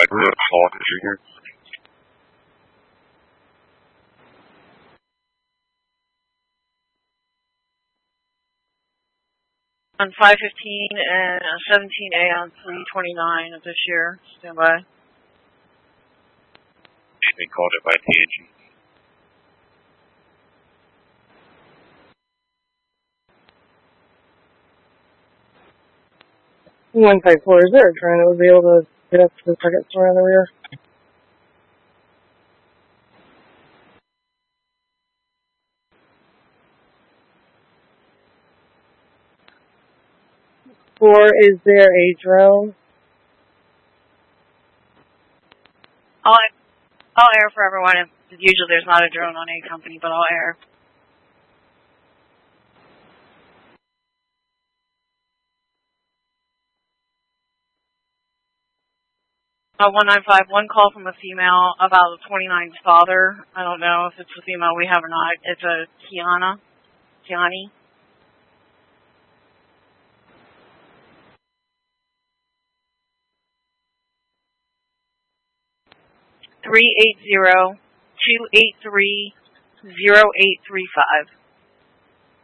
Hawk Jr. On 515 and 17A on 329 of this year. Stand by. They called it by TNG. One type 4, is there a drone that would be able to get up to the second story on the rear? Or is there a drone? I'll air for everyone. Usually there's not a drone on A company, but I'll air. 195, one call from a female about 29's father. I don't know if it's the female we have or not. It's a Kiani. (380-283-0835).